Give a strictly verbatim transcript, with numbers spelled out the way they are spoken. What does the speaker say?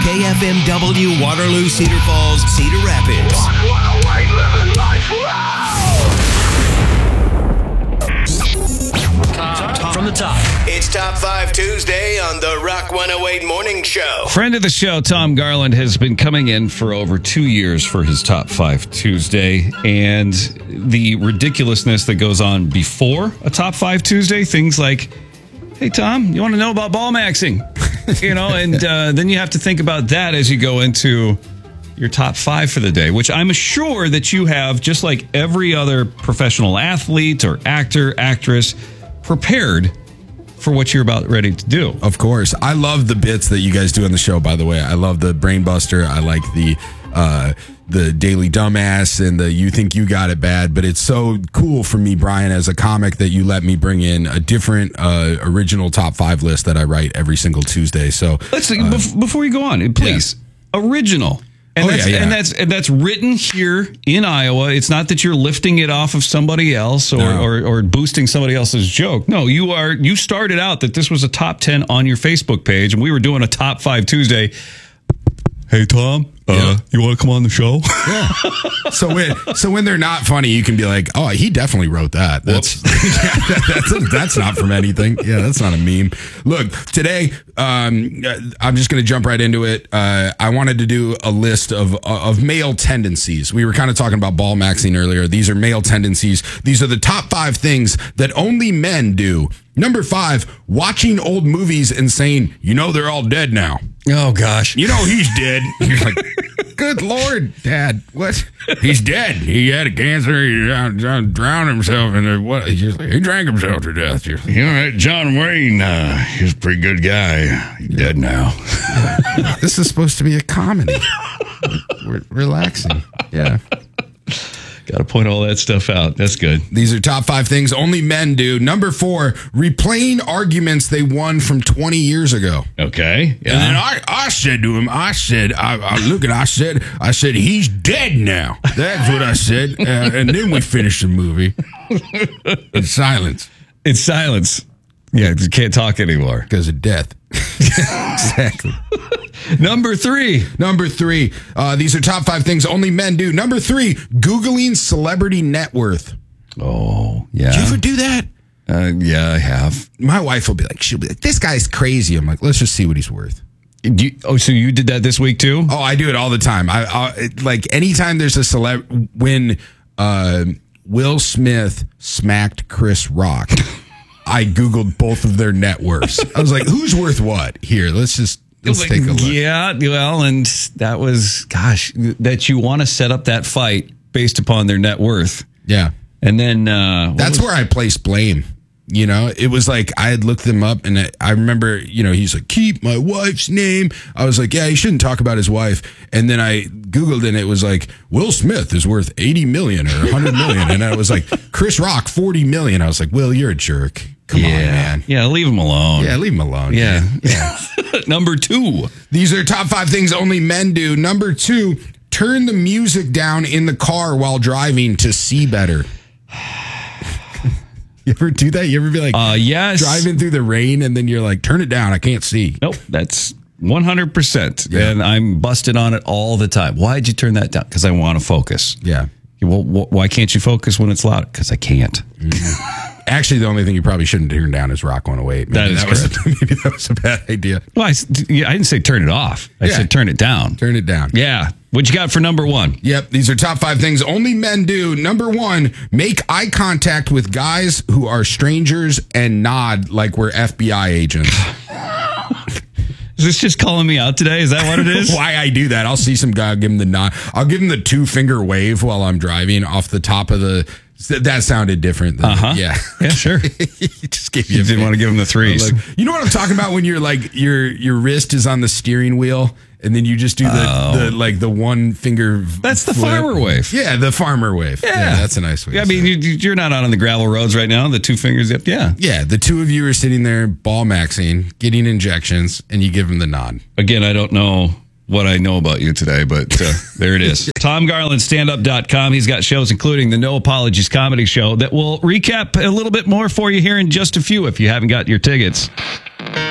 K F M W, Waterloo, Cedar Falls, Cedar Rapids. Top from the top. It's Top five Tuesday on the Rock one oh eight Morning Show. Friend of the show, Tom Garland, has been coming in for over two years for his Top five Tuesday. And the ridiculousness that goes on before a Top five Tuesday, things like, hey, Tom, you want to know about ball maxing? You know, and uh, then you have to think about that as you go into your top five for the day, which I'm sure that you have, just like every other professional athlete or actor, actress, prepared for what you're about ready to do. Of course. I love the bits that you guys do on the show, by the way. I love the Brain Buster. I like the uh, the Daily Dumbass and the You Think You Got It Bad. But it's so cool for me, Brian, as a comic, that you let me bring in a different uh, original top five list that I write every single Tuesday. So let's uh, bef- before you go on, please, yeah. original. And, oh, that's, yeah, yeah. and that's and that's written here in Iowa. It's not that you're lifting it off of somebody else or, No. or, or boosting somebody else's joke. No, you are. You started out that this was a top ten on your Facebook page, and we were doing a top five Tuesday. Hey, Tom, uh, Yeah. you want to come on the show? Yeah. So when so when they're not funny, you can be like, "Oh, he definitely wrote that." That's yeah, that, that's that's not from anything. Yeah, that's not a meme. Look, today um, I'm just going to jump right into it. Uh, I wanted to do a list of of male tendencies. We were kind of talking about ball maxing earlier. These are male tendencies. These are the top five things that only men do. Number five, watching old movies and saying, "You know, they're all dead now." Oh gosh, You know he's dead. You're like, good Lord, Dad, what? He's dead. He had a cancer. He drowned, drowned himself in the what? He, just, he drank himself to death. You're like, you know that John Wayne? Uh, he's a pretty good guy. He's dead now. this is supposed to be a comedy. We're relaxing. Yeah. Got to point all that stuff out. That's good. These are top five things only men do. Number four, replaying arguments they won from twenty years ago. Okay. Yeah. And then I, I said to him, I said, I, I look at, I said, I said, he's dead now. That's what I said. Uh, and then we finished the movie in silence. It's silence. Yeah, you can't talk anymore. Because of death. Exactly. Number three. Number three. Uh, these are top five things only men do. Number three, Googling celebrity net worth. Oh, yeah. Did you ever do that? Uh, yeah, I have. My wife will be like, she'll be like, this guy's crazy. I'm like, let's just see what he's worth. Do you, oh, so you did that this week too? Oh, I do it all the time. I, I it, like anytime there's a celeb when uh, Will Smith smacked Chris Rock, I Googled both of their net worths. I was like, who's worth what? Here, let's just let's take a look. Yeah, well, and that was, gosh, that you want to set up that fight based upon their net worth. Yeah. And then uh, that's was, where I place blame. You know, it was like I had looked them up and I remember, you know, he's like, keep my wife's name. I was like, yeah, you shouldn't talk about his wife. And then I Googled and it was like, Will Smith is worth eighty million or one hundred million. And I was like, Chris Rock, forty million. I was like, Will, you're a jerk. Come yeah. on, man. Yeah, leave him alone. Yeah, leave him alone. Yeah. Yeah. Number two. These are top five things only men do. Number two, turn the music down in the car while driving to see better. You ever do that? You ever be like, uh, yes. driving through the rain and then you're like, turn it down. I can't see. Nope. That's one hundred percent. Yeah. And I'm busted on it all the time. Why'd you turn that down? Because I want to focus. Yeah. Well, wh- why can't you focus when it's loud? Because I can't. Mm-hmm. Actually, the only thing you probably shouldn't turn down is Rock one oh eight. Maybe That is that was, maybe that was a bad idea. Well, I, yeah, I didn't say turn it off. I Yeah. said turn it down. Turn it down. Yeah. What you got for number one? Yep. These are top five things only men do. Number one, make eye contact with guys who are strangers and nod like we're F B I agents. Is this just calling me out today? Is that what it is? Why I do that? I'll see some guy, I'll give him the nod. I'll give him the two finger wave while I'm driving off the top of the. That sounded different. Uh huh. Yeah. Yeah, sure. He just gave you. You a didn't fi- want to give him the threes. Like, you know what I'm talking about when you're like your your wrist is on the steering wheel and then you just do the, Oh. the like the one finger. That's the flip. farmer wave. Yeah, the farmer wave. Yeah. That's a nice way. Yeah, I to mean, say you, it. you're not out on the gravel roads right now. The two fingers up. Yeah. Yeah, the two of you are sitting there ball maxing, getting injections, and you give them the nod. Again, I don't know what I know about you today, but uh, there it is. Tom Garland, stand up dot com. He's got shows, including the No Apologies comedy show that will recap a little bit more for you here in just a few if you haven't got your tickets.